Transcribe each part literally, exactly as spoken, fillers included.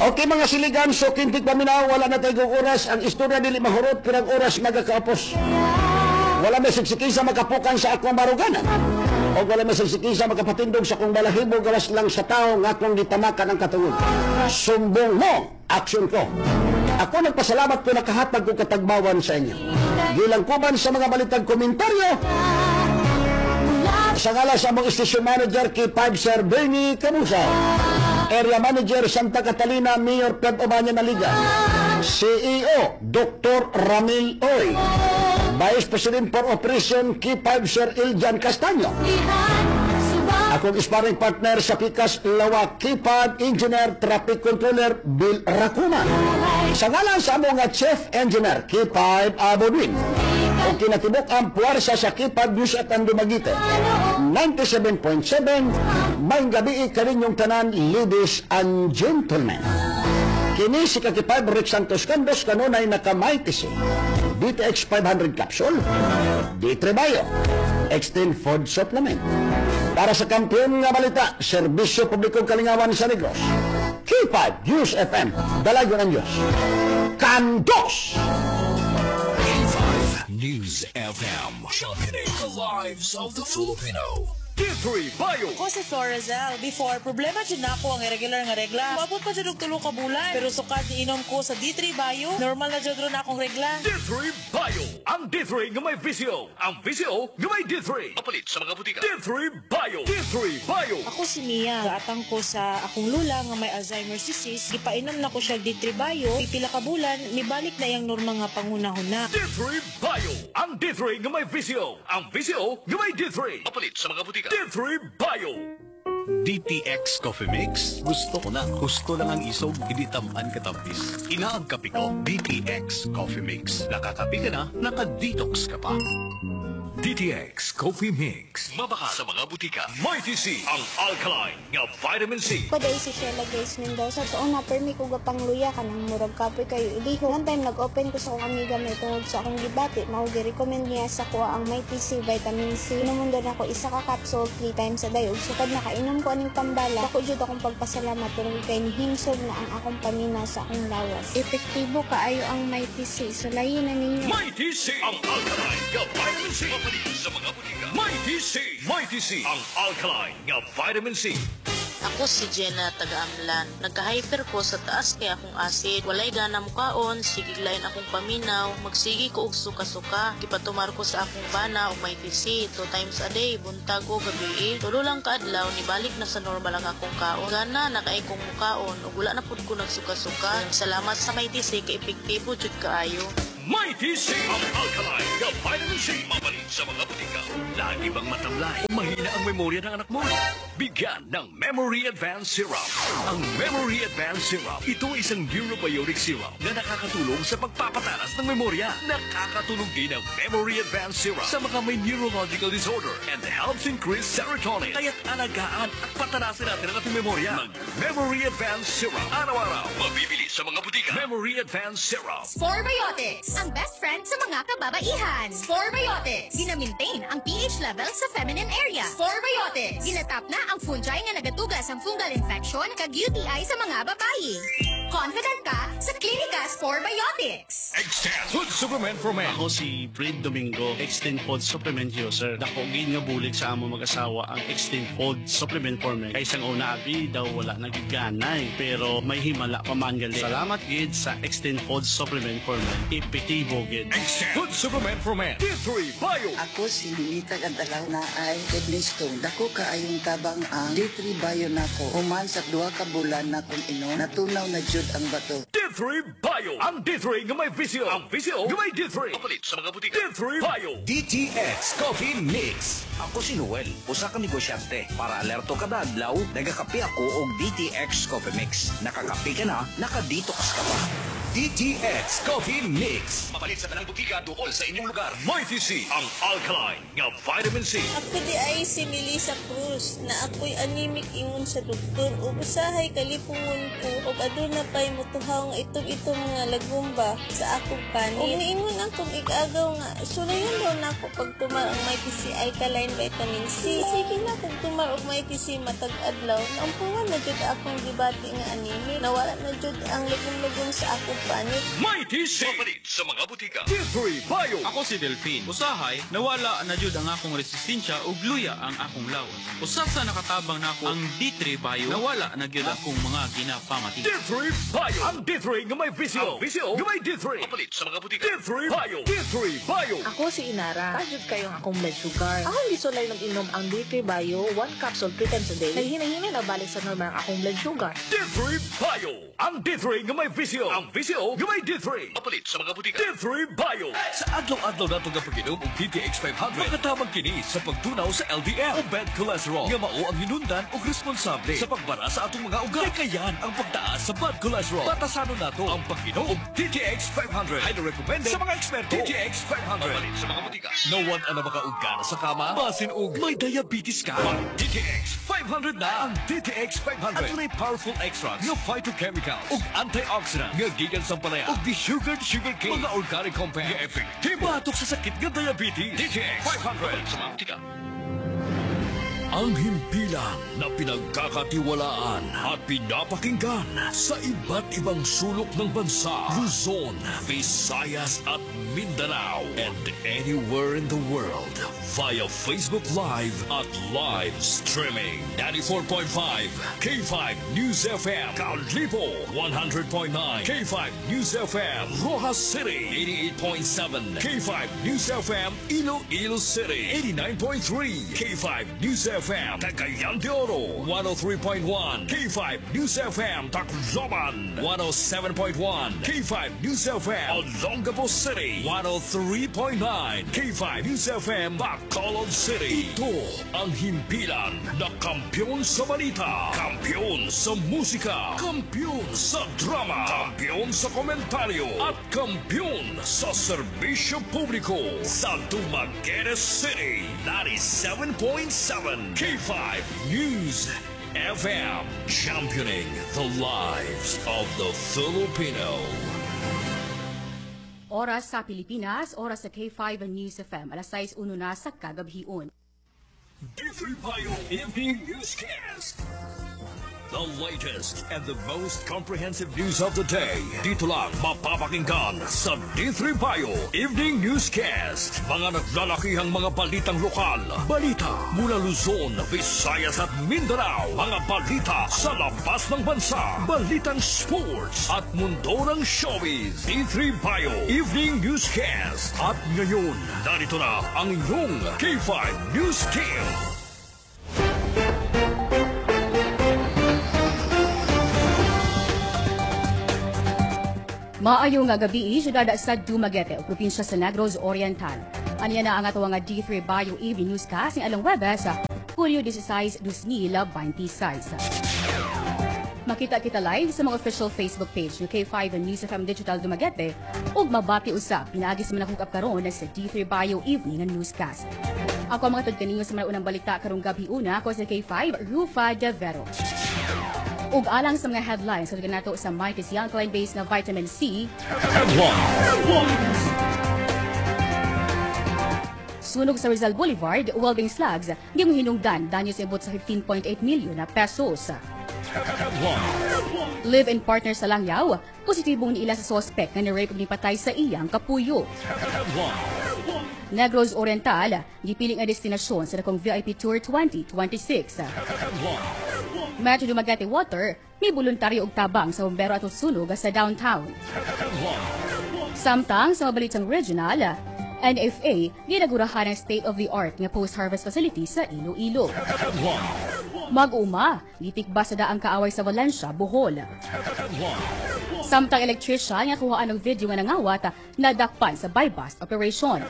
Okay mga siligan, so kintik paminaw, wala na tayong oras. Ang istorya nili mahurot, pirang oras magkakaapos. Wala may sigsikisa makapukan sa akong baruganan. O wala may sigsikisa makapatindog sa akong balahibo, gawas lang sa tao nga akong ditamakan ang katungod. Sumbong mo, aksyon ko. Ako nagpasalamat ko nakahatag ko katagbawan sa inyo. Gilang kuban sa mga balitang komentaryo. Sa ngala sa mong station manager kay five Sir Bernie Camusa, Area Manager Santa Catalina, Mayor Pep Omanya Naliga, C E O Doctor Ramil Oy, Vice President for Operation kay five Sir Iljan Castaño, akong sparring partner sa Pikas Lawak Kipad, Engineer Traffic Controller Bill Racuman. Sa ngalan sa among nga Chief Engineer Kipad Abodwin, o kinatibok ang puwersa sa Kipad News at Andumagite ninety-seven point seven. May gabi kaninyong tanan, ladies and gentlemen. Kini si Kakipad Rick Santos Candos kanunay nakamaytisi D T X five hundred capsule, D three Bio, Extend Food Supplement. Para sa kampiyon nga balita, Serbisyo Publikong Kalingawan sa Negros, Kipad News F M, Dalagon ang Diyos, Candos! News F M, championing the lives of the Filipino. D three Bio. Ako si Florazel. Before, problema dyan na ako ang irregular nga regla. Mabot pa dyan og tulo ka bulan. Pero sukad ni inom ko sa D three Bio, normal na dyan ron akong regla. D three Bio. Ang D three nga may visio. Ang visio nga may D three. Papalit sa mga butika. D three Bio. D three Bio. Ako si Mia. Gaatang ko sa akong lula nga may Alzheimer's disease. Gipainom na ko siya D three Bio. Pipila ka bulan, mibalik na yung normal nga pangunahuna. D three Bio. Ang D three nga may visio. Ang visio nga may D three. Papalit sa mga butika. D three Bio. D T X Coffee Mix. Gusto ko na. Gusto lang ang isog, hindi tamaan katapis. Inaag kape ko, D T X Coffee Mix. Nakakape ka na, naka-detox ka pa. D T X Coffee Mix. Mabaka sa mga butika. Mighty C. Ang alkaline nga vitamin C. Paday si Sheila Grace Mendoza. So, una, permi ko gapang luya ka ng murag kapoy kayo. Iliho. One time, nag-open ko sa akong amiga may tungod sa akong gibati. Maugi-recommend niya sa ko ang Mighty C Vitamin C. Inumundon ako isa ka capsule three times a day. Ug sukad nakainom ko aning pambala. Ako jud akong pagpasalamat tungod kay hingsog na ang akong paminaw sa akong lawas. Epektibo kaayo ang Mighty C. So, layin na ninyo. Mighty C. Ang alkaline nga vitamin C. Papalit sa mga butika. Mighty C. Mighty C. Ang alkaline nga vitamin C. Ako si Jenna, taga-Amlan. Nagka-hyper ko sa taas kay akong acid. Walay gana mukaon, sigiglayin akong paminaw, magsigi ko og suka-suka. Gipatumar ko sa akong bana o may T C, two times a day, buntag o gabi. Tulo lang kaadlaw, nibalik na sa normal ang akong kaon. Gana, nakaay kong mukaon, ug wala na pud ko nagsuka-suka. Salamat sa may T C, kay epektibo jud kaayo. Mighty C. Ang alkaline nga vitamin C. Mapalit sa mga butika. Lagi bang matamlay? Mahina ang memorya ng anak mo? Bigyan ng Memory Advanced Syrup. Ang Memory Advanced Syrup, ito isang neurobionic syrup na nakakatulong sa pagpapatalas ng memorya. Nakakatulong din ang Memory Advanced Syrup sa mga may neurological disorder and helps increase serotonin. Kaya't alagaan at patanasin natin ang ating memorya. Mag Memory Advanced Syrup. Araw-araw, mabibili sa mga butika. Memory Advanced Syrup. Sporebiotics, ang best friend sa mga kababaihan. Sporebiotics, gina-maintain ang pH level sa feminine area. Sporebiotics, ginatap na ang fungi nga nagatugas ang fungal infection kag U T I sa mga babayi. Confident ka sa Klinika Sporebiotics. Extend Food Supplement for Men. Ako si Fred Domingo, Extend Food Supplement User. Dako gin nga bulig sa among mag-asawa ang Extend Food Supplement for Men. Kay isang una abi daw wala nagiganay, pero may himala pa man gali. Salamat gid sa Extend Food Supplement for Men. Epektibo gid. Extend Food Supplement for Men. D three Bio. Ako si Lunita Gantalaw na ay kidney stone. Dako kaayong tabang ang D three Bio nako. Human sa duha ka bulan na kung inom, natunaw na jud ang bato. D three Bio. Ang D three nga may visio. Ang visio nga may D three. Papalit sa mga butika. D three Bio. D T X Coffee Mix. Ako si Noel, usa ka negosyante. Para alerto kada adlaw, nagakape ako og D T X Coffee Mix. Nakakape ka na, naka-detox ka pa. D T X Coffee Mix. Mapalit sa tanang butika tukol sa inyong lugar. Mighty C, ang alkaline nga vitamin C. Ako di ay si Melissa Cruz na ako'y anemic ingon sa doktor ug usahay kalipungon ko ug aduna pay mutuhaw nga itong-itong mga lagumba sa akong panin. Ug niingon akong igagaw nga sulayan daw nako pag tumar ang Mighty C alkaline vitamin C. Sige na kung tumar og Mighty C matag adlaw. Ampungan na jud akong gibati nga anemic. Nawala na jud ang lagum-lagum sa akong panin. Mighty C. Mapalit sa mga butika. D three Bio. Ako si Delphine. Usahay, nawala na jud ang akong resistensya ug luya ang akong lawas. Usa sa nakatabang nako ang D three Bio, nawala na gyud akong mga ginapamati. D three Bio. Ang D three nga may visio. Ang visio nga may D three. Mapalit sa mga butika. D three Bio. D three Bio. Ako si Inara. Kajud kayong akong blood sugar. Ako hindi sulay nag-inom ang D three Bio, one capsule three times a day. Naghinay-hinay na balik sa normal ang akong blood sugar. D three Bio. Ang D three nga may visio. Ang visio nga may D three. Mapalit sa mga butika. D three Bio. Sa adlaw-adlaw nato nga pag-inom og D T X five hundred. Makatabang kini sa pagtunaw sa L D L o bad cholesterol. Nga mao ang hinundan og responsable sa pagbara sa atong mga ugat. Kayan ang pagtaas sa bad cholesterol. Batasano nato ang pag-inom og D T X five hundred. Highly recommended sa mga eksperto. D T X five hundred. Mapalit sa mga butika. Nawan ang makaugana sa kama. Basin og may diabetes ka. D T X five hundred na ang D T X five hundred. At may powerful extracts nga phytochemicals ug antioxidant nga gikan sa palaya ug desugared sugar cane. Mga organic compounds nga epektibo batok sa sakit nga diabetes. D T X five hundred. Sa mga butika. Ang himpilan na pinagkakatiwalaan at pinapakinggan sa iba't ibang sulok ng bansa, Luzon, Visayas at Mindanao, and anywhere in the world via Facebook Live at live streaming. ninety-four point five K five News F M, Callipo, one hundred point nine K five News F M, Rojas City, eighty-eight point seven K five News F M, Iloilo City, eighty-nine point three K five News F M, Cagayan de Oro, one oh three point one K five News F M, Tacloban, one oh seven point one K five News F M, Olongapo City, one oh three point nine K five News F M, Bacolod City. Ito ang himpilan na kampyon sa balita, kampyon sa musika, kampyon sa drama, kampyon sa komentaryo, at kampyon sa serbisyo publiko sa Dumaguete City, ninety-seven point seven K five News F M, championing the lives of the Filipino. Oras sa Pilipinas, oras sa K five News F M, alas sais uno na sa kagabhion. D three Bio Evening Newscast. The latest and the most comprehensive news of the day. Dito lang mapapakinggan sa D three Bio Evening Newscast. Mga naglalakihang mga balitang lokal. Balita mula Luzon, Visayas at Mindanao. Mga balita sa labas ng bansa. Balitang sports at mundo ng showbiz. D three Bio Evening Newscast. At ngayon, narito na ang inyong K five News Team. Maayo nga gabi, siyudad sa Dumaguete o probinsya sa Negros Oriental. Aniya na ang ato nga D three Bio Evening Newscast ng alang Webes, Hulyo sixteen, twenty twenty-six. Makita kita live sa mga official Facebook page ng K five News F M Digital Dumaguete ug mabati usab pinaagis man akong kapkaron sa D three Bio Evening Newscast. Ako ang mga tudkaninyo sa mga unang balita karong gabi una ako sa K five Rufa De Vero. Ug alang sa mga headlines sa nato sa Mighty C alkaline base na vitamin C. Sunog sa Rizal Boulevard, welding slugs, di mo hinungdan danyo sa ibot sa fifteen point eight milyon na pesos. Live-in partner sa Langyaw, positibong niila sa suspect na ni-rape ni patay sa iyang kapuyo. Negros Oriental, gipiling ang destinasyon sa dakong V I P Tour twenty twenty-six. Metro Dumaguete Water, may voluntaryo og tabang sa bombero at sunog sa downtown. Samtang sa mabalitang regional, N F A ginagurahan ang state-of-the-art nga post-harvest facility sa Iloilo. Mag-uma, gitikba sa daang kaaway sa Valencia, Bohol. Samtang electrician nga kuhaan ng video nga nangawat na dakpan sa buy-bust operation.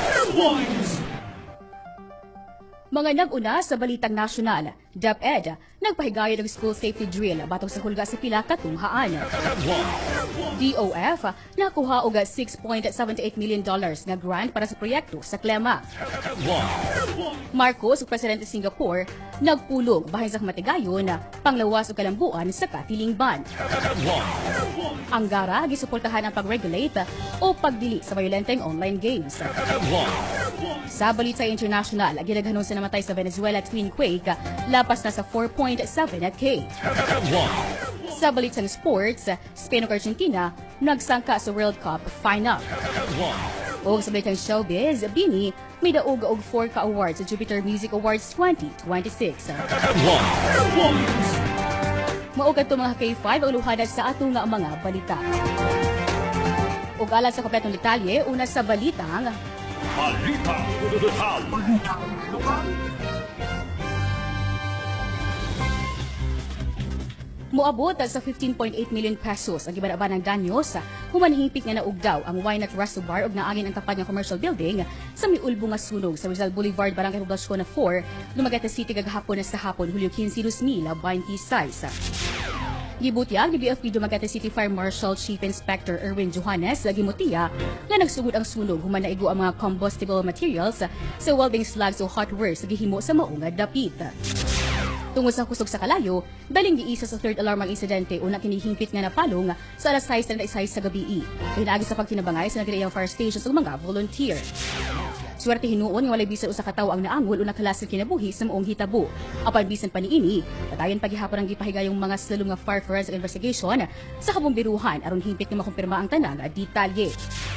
Mga nag-una sa balitang nasyonal, DepEd, nagpahigayon ng school safety drill batong sa hulga sa pila katunghaan. D O F nakuha og six point seven eight million dollars nga grant para sa proyekto sa Klema. Marcos, presidente sa Singapore, nagpulong bahin sa kamatigayon panglawas o kalambuan sa katilingban. Anggara gisuportahan ang pag-regulate o pagdili sa violenteng online games. Sa balita international, ginaghanon sa namatay sa Venezuela twin quake, lapas na sa four point seven K. Sa balitang sports, Spain ug Argentina nagsangka sa World Cup final. O sa balitang showbiz, Bini may daog og four ka awards sa Jupiter Music Awards twenty twenty-six. Mao kadto mga K five ang luhada sa ato nga mga balita. Ug alang sa kompletong detalye, una sa balitang Balita Lokal. Balita Lokal. Moabot sa fifteen point eight million pesos ang gibanaban ng danyos humanhipik nga naugdaw ang Wynot Reservoir ug naangin ang tapad nga commercial building sa miulbo nga sunog sa Rizal Boulevard, Barangay Poblasyon na four, Dumaguete City kagahapon na sa hapon Hulyo fifteen, twenty twenty-six. Gibutyag ni B F P Dumaguete City Fire Marshal Chief Inspector Erwin Johannes gimutiya nga nagsugod ang sunog human naigo ang mga combustible materials sa welding slugs o hardware sa gihimo sa maong nga dapit. Tungod sa kusog sa kalayo, daling giisa sa third alarm ang insidente una kinihimpit nga napalong sa alas sais na sais sa gabi. Pinaagi sa pagtinabangay sa nagreang fire stations ug mga volunteer. Swerte hinuon nga walay bisan usa ka tawo ang naangol una kalasig kinabuhi sa maong hitabo. Apan bisan pa niini, patayon paghihapon ang gipahigayong mga slalom nga fire forensic investigation sa kabombiruhan aron himpit nga makumpirma ang tanang detalye.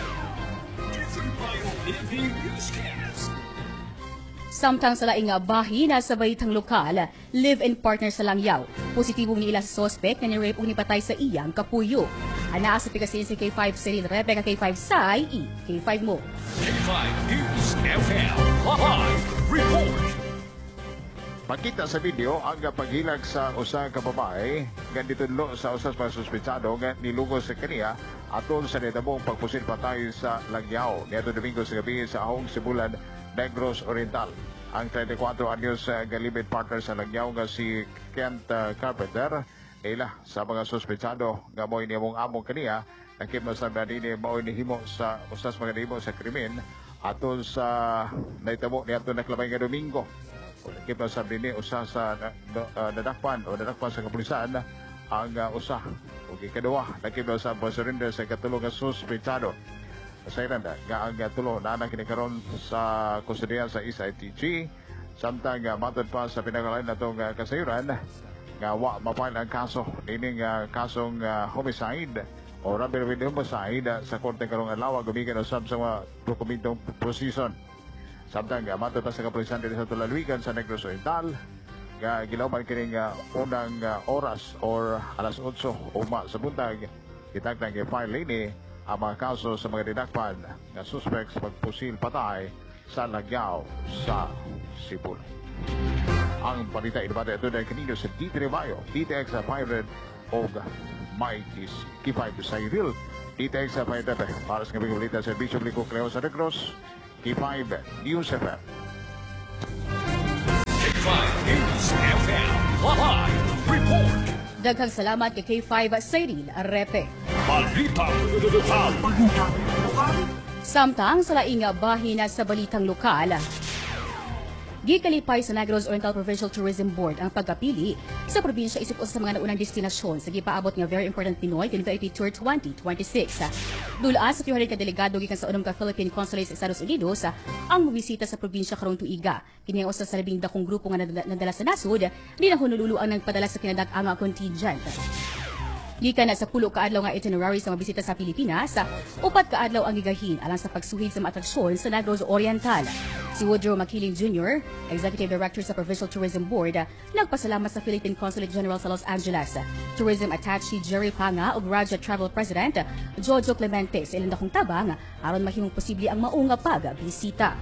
Samtang sa laing bahin sa balitang lokal, live-in partner sa Langyaw. Positibong niila sa suspect na ni-rape o nipatay sa iyang kapuyo. Ana sa pigasin si K five Cyril Rebecca K five Sai E K five mo. K five News F M Live Report. Makita sa video ang paghilag sa usa ka babae nga ditudlo sa usas mga suspetsado nga nilugos sa kaniya atol sa nitabong pagpusil patay sa Langyaw niadto Domingo sa gabi sa Ahong Sibulan, Negros Oriental. Ang thirty-four anyos uh, galibid partner sa Langyaw nga si Kent uh, Carpenter ila sa mga suspetsado nga mo'y niyamong among kaniya nakipmasab na din mo'y nihimo sa usas mga nihimo sa krimen atol sa naitabo niadto naklamay nga Domingo. Nakipmasab din usa sa uh, nadakpan o nadakpan sa kapulisan ang uh, usa o ikaduwa nakipmasab pa surrender sa katulong nga suspetsado. Sa iranda, nga ang tulo na nang kinikaroon sa kusodiya sa S I T G. Samtang uh, matod pa sa pinakalain na itong uh, kasayuran, nga wa mapail ang kaso, nining uh, kasong uh, homicide o robbery with homicide uh, sa korte karong alawa, gumigan usab sa mga dokumentong prosesyon. Samtang uh, matod pa sa kapulisan dito sa Tulalwigan sa Negros Oriental, nga gilawman kining uh, unang uh, oras or alas otso uma sa buntag, kitagtang i-file ini ang mga kaso sa mga dinakpan na suspects pagpusil patay sa Langyaw sa Cebu. Ang balita inabata ito dahil kanino sa D three Bayo, D T X sa Pirate o Mighty K five sa Cyril, D T X sa Pirate para sa kabing balita sa Bishop Lico Cleo sa Negros, K five News F M. K five News F M Live Report. Daghang salamat kay K five Cyril Repe. Balita Lokal. Balita Lokal. Samtang sa laing bahin sa balitang lokal, gikalipay sa Negros Oriental Provincial Tourism Board ang pagkapili sa probinsya isip usa sa mga naunang destinasyon sa gipaabot nga Very Important Pinoy University Tour twenty twenty-six. Dulaan sa two hundred ka delegado gikan sa unom ka Philippine Consulate sa Estados Unidos ang mobisita sa probinsya karong tuiga. Kini ang usa sa labing dakong grupo nga nadala sa nasud, di na hunululu ang nagpadala sa kinadak-ang contingent. Gikan na sa pulo kaadlaw nga itinerary sa mabisita sa Pilipinas, upat kaadlaw ang gigahin alang sa pagsuhid sa mga atraksyon sa Negros Oriental. Si Woodrow Makiling Junior, Executive Director sa Provincial Tourism Board, nagpasalamat sa Philippine Consulate General sa Los Angeles, Tourism Attaché Jerry Panga ug Raja Travel President Jojo Clemente sa ilang dakong tabang aron mahimong posible ang maunga pagbisita.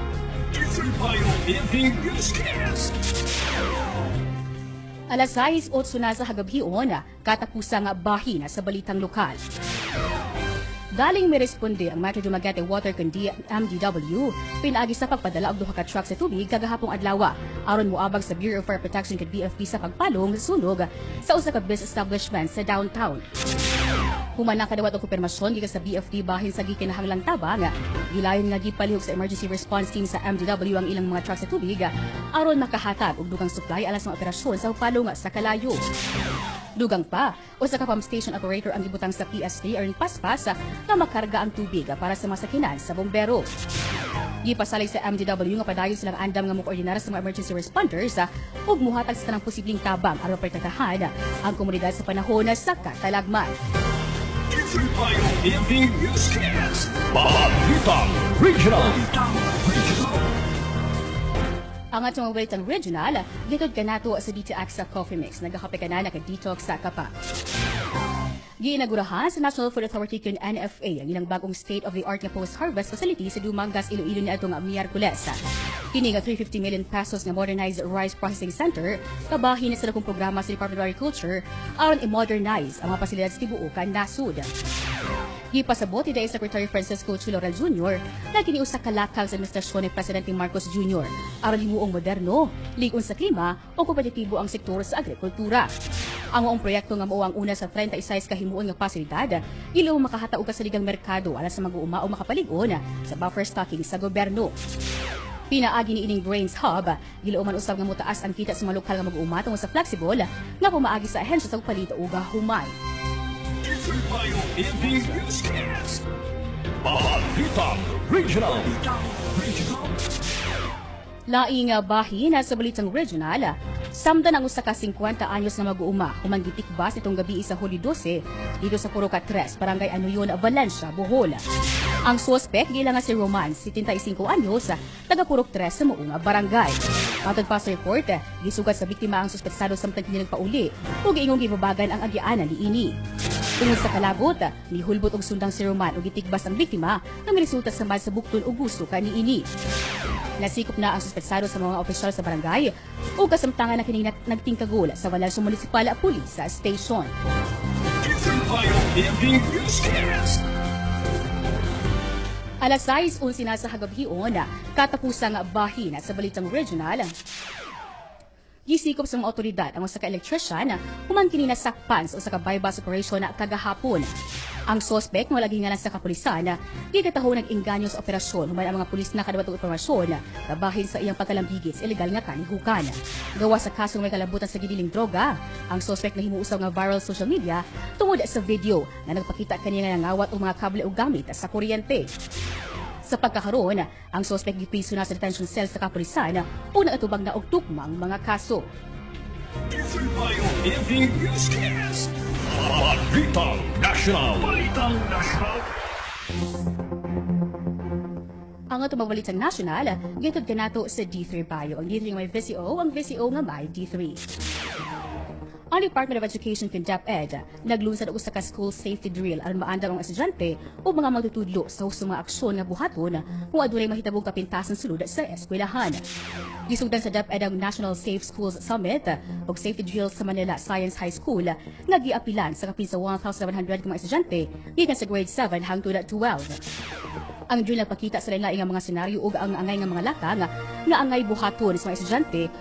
Alas sais otso na sa hagabhion, katapusang bahin sa balitang lokal. Daling may responde ang Metro Dumaguete Water kundi M D W pinaagi sa pagpadala og duha ka truck sa tubig kagahapong adlaw aron moabag sa Bureau of Fire Protection kag B F P sa pagpalong sunog sa usa ka business establishment sa downtown. Human na kadawat og kumpirmasyon gikan sa B F P bahin sa gikinahanglang tabang gilayon nga gipalihok sa emergency response team sa M D W ang ilang mga truck sa tubig aron makahatag og dugang supply alas sa operasyon sa pagpalong sa kalayo. Dugang pa, usa ka pump station operator ang gibutang sa P S three aron paspas na makarga ang tubig para sa masakinan sa bombero. Gipasalig sa M D W nga padayon silang andam nga mo-koordinar sa mga emergency responders ug muhatag sa tanang posibleng tabang aron protektahan ang komunidad sa panahon sa katalagman. Evening Newscast. Balitang Regional. Ang atong mga balitang regional, gitod ka nato sa D T X sa Coffee Mix. Nagkakape ka na naka-detox sa kapa. Giinagurahan sa National Food Authority kun N F A ang ilang bagong state-of-the-art nga post-harvest facility sa Dumangas, Iloilo ni atong Miyerkules. Kini nga three hundred fifty million pesos nga modernized rice processing center kabahin sa dakong programa sa Department of Agriculture aron i-modernize ang mga pasilidad sa tibuokan nasud. Gipasabot ni Day Secretary Francisco Chiloral Junior na kini usa ka lakang sa administrasyon ni Presidente Marcos Junior aron himuong moderno, ligon sa klima o kompetitibo ang sektor sa agrikultura. Ang moong proyekto nga mao ang una sa thirty-six ka himuon nga pasilidad ilo makahataog ka sa ligang merkado alas sa mag-uuma o makapalig-on sa buffer stocking sa gobyerno. Pinaagi ni ining Grains Hub, gilo man usab nga mutaas ang kita sa mga lokal nga mag-uuma tungod sa flexible nga pumaagi sa ahensya sa palit o humay. Evening Newscast. Balitang Regional. Laing bahin sa balitang regional, samdan ang usa ka fifty anyos na mag-uuma human gitikbas itong gabi sa Hulyo twelve dito sa Puro Catres, Barangay Anoyon, Valencia, Bohol. Ang suspect gila nga si Roman, seventy-five anyos, taga Purok tres sa moong barangay. Matod pa sa report, gisugat sa biktima ang suspetsado samtang kini nagpauli ug giingong gibabagan ang agianan ni ini. Tungod sa kalabot, nihulbot og sundang si Roman ug gitigbas ang biktima nga miresulta sa mal sa bukton ug gusto kaniini. Nasikop na ang suspetsado sa mga opisyal sa barangay ug kasamtangan na kini nagtingkagol sa Valencia Municipal Police Station. Alas sais unsi na sa hagabhion, katapusang bahin sa balitang regional. Gisikop sa mga otoridad ang usa ka electrician human kini nasakpan sa usa ka bypass operation na kagahapon. Ang suspect nga lagi ngalan sa kapulisan, gigataho nag-inganyo sa operasyon human ang mga pulis na kadawat og impormasyon kabahin sa iyang pagkalambigit sa ilegal nga kanihukan. Gawa sa kasong may kalabutan sa gidiling droga, ang suspect na himuusaw nga viral social media tungod sa video na nagpakita kaniya nga nangawat og mga kable ug gamit sa kuryente. Sa pagkakaroon, ang suspect gipriso na sa detention cell sa kapulisan o naatubag na og tukmang mga kaso. Evening Newscast. Balitang National. Balitang National. Ang atong mabalitang national, gitod ka nato sa D three Bayo. Ang D three nga may V C O, ang V C O nga may D three. Ang Department of Education kun DepEd naglunsad og usa ka school safety drill aron maandam ang estudyante o mga magtutudlo sa husong mga aksyon nga buhaton kung adunay mahitabong kapintasan sulod sa eskwelahan. Gisugdan sa DepEd ang National Safe Schools Summit ug safety drill sa Manila Science High School nga giapilan sa kapin sa one thousand seven hundred ka mga estudyante gikan sa grade seven hangtod twelve. Ang drill nagpakita sa lain-laing nga mga senaryo ug ang angay nga mga lakang nga angay buhaton sa mga estudyante